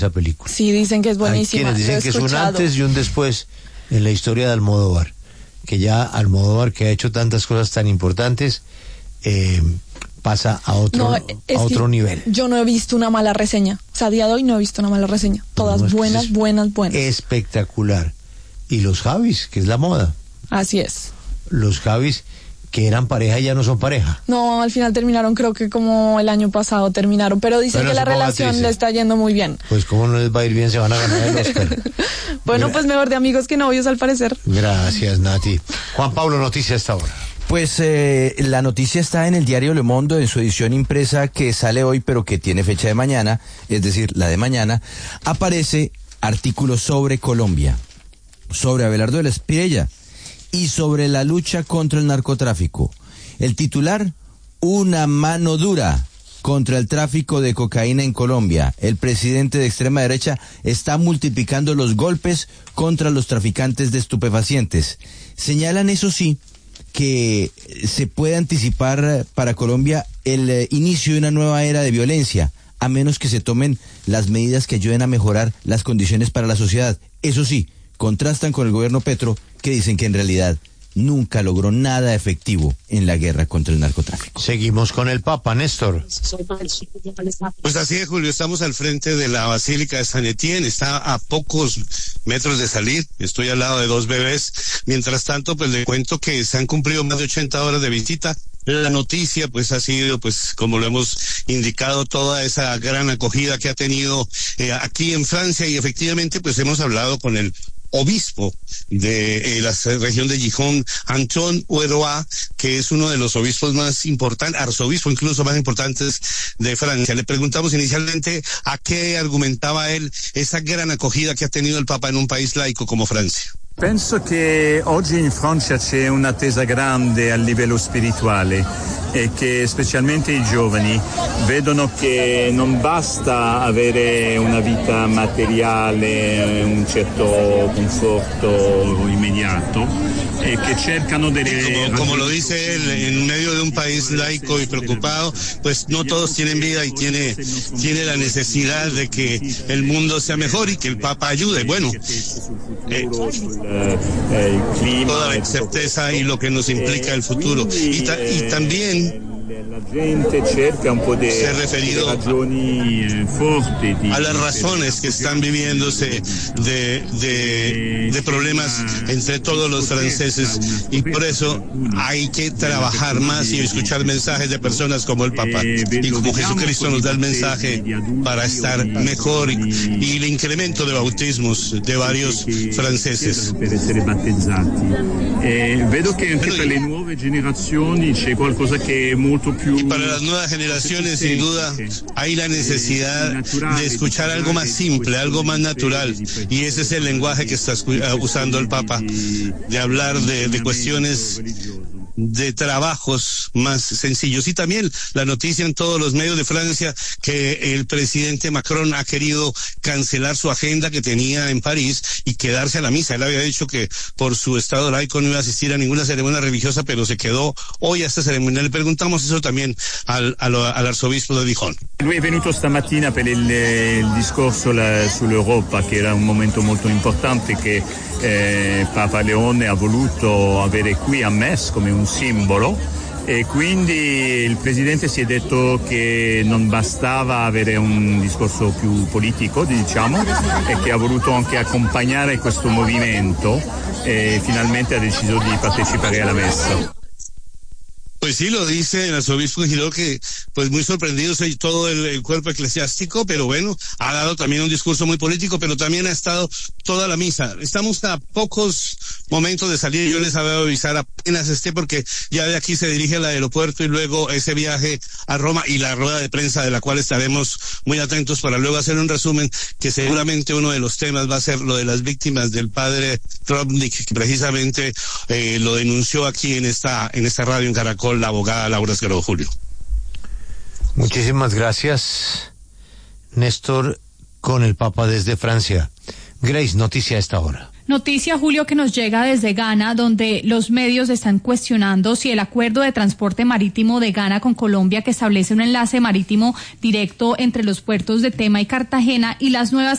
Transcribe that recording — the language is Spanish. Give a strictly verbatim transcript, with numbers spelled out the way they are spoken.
esa película. Sí, dicen que es buenísima. Hay quienes dicen que es un antes y un después en la historia de Almodóvar, que ya Almodóvar, que ha hecho tantas cosas tan importantes, eh, pasa a otro, no, a otro nivel. Yo no he visto una mala reseña. O sea, a día de hoy no he visto una mala reseña. Todas no, no, buenas, es buenas, buenas. Espectacular. Y los Javis, que es la moda. Así es. Los Javis, que eran pareja y ya no son pareja. No, al final terminaron, creo que como el año pasado terminaron, pero dicen bueno, que la relación le está yendo muy bien. Pues cómo no les va a ir bien, se van a ganar el Oscar. Bueno, Gra pues mejor de amigos que novios al parecer. Gracias, Nati. Juan Pablo, noticia a esta hora. Pues eh, la noticia está en el diario Le Monde, en su edición impresa que sale hoy, pero que tiene fecha de mañana, es decir, la de mañana. Aparece artículos sobre Colombia, sobre Abelardo de la Espriella y sobre la lucha contra el narcotráfico. El titular, una mano dura contra el tráfico de cocaína en Colombia. El presidente de extrema derecha está multiplicando los golpes contra los traficantes de estupefacientes. Señalan, eso sí, que se puede anticipar para Colombia el eh, inicio de una nueva era de violencia, a menos que se tomen las medidas que ayuden a mejorar las condiciones para la sociedad. Eso sí, contrastan con el gobierno Petro, que dicen que en realidad nunca logró nada efectivo en la guerra contra el narcotráfico. Seguimos con el Papa, Néstor. Pues así es, Julio, estamos al frente de la Basílica de San Etienne, está a pocos metros de salir, estoy al lado de dos bebés. Mientras tanto, pues le cuento que se han cumplido más de ochenta horas de visita. La noticia pues ha sido, pues como lo hemos indicado, toda esa gran acogida que ha tenido eh, aquí en Francia, y efectivamente pues hemos hablado con el obispo de eh, la región de Gijón, Antoine Hueroa, que es uno de los obispos más importantes, arzobispo incluso más importantes de Francia. Le preguntamos inicialmente a qué argumentaba él esa gran acogida che ha tenido il Papa in un paese laico come Francia. Penso che oggi in Francia c'è un'attesa grande a livello spirituale e che specialmente i giovani vedono che non basta avere una vita materiale, un certo conforto immediato e che cercano delle... Como, como lo dice él, en medio de un país laico y preocupado, pues no todos tienen vida y tiene, tiene la necesidad de que el mundo sea mejor y que el Papa ayude. Bueno, eh, toda la incerteza y lo que nos implica el futuro. Y, ta, y también se ha referido a las razones que están viviéndose de, de, de problemas entre todos los franceses, y por eso hay que trabajar más y escuchar mensajes de personas como el Papa y como Jesucristo nos da el mensaje para estar mejor, y, y el incremento de bautismos de varios franceses. Vedo che anche per le nuove generazioni c'è qualcosa che è molto più... Y para las nuevas generaciones, sin duda, hay la necesidad de escuchar algo más simple, algo más natural, y ese es el lenguaje que está usando el Papa, de hablar de, de cuestiones de trabajos más sencillos. Y también la noticia en todos los medios de Francia que el presidente Macron ha querido cancelar su agenda que tenía en París y quedarse a la misa. Él había dicho que por su estado laico no iba a asistir a ninguna ceremonia religiosa, pero se quedó hoy a esta ceremonia. Le preguntamos eso también al, al, al arzobispo de Dijon. Lui è venuto stamattina per il, il discorso la, sull'Europa, che era un momento molto importante che eh, Papa Leone ha voluto avere qui a Metz come un simbolo, e quindi il presidente si è detto che non bastava avere un discorso più politico, diciamo, e che ha voluto anche accompagnare questo movimento, e finalmente ha deciso di partecipare alla messa. Pues sí, lo dice el arzobispo Giró, que pues muy sorprendidos todo el, el cuerpo eclesiástico, pero bueno, ha dado también un discurso muy político, pero también ha estado toda la misa. Estamos a pocos momentos de salir, yo les había avisar apenas esté, porque ya de aquí se dirige al aeropuerto y luego ese viaje a Roma y la rueda de prensa, de la cual estaremos muy atentos para luego hacer un resumen, que seguramente uno de los temas va a ser lo de las víctimas del padre Tropnik, que precisamente eh, lo denunció aquí en esta, en esta radio en Caracol, la abogada Laura Esguerro. Julio. Muchísimas gracias, Néstor, con el Papa desde Francia. Grace, noticia a esta hora. Noticia, Julio, que nos llega desde Ghana, donde los medios están cuestionando si el acuerdo de transporte marítimo de Ghana con Colombia, que establece un enlace marítimo directo entre los puertos de Tema y Cartagena, y las nuevas